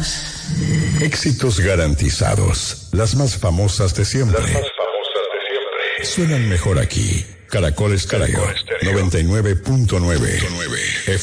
Éxitos garantizados. Las más famosas de siempre. Suenan mejor aquí. Caracol Estéreo 99.9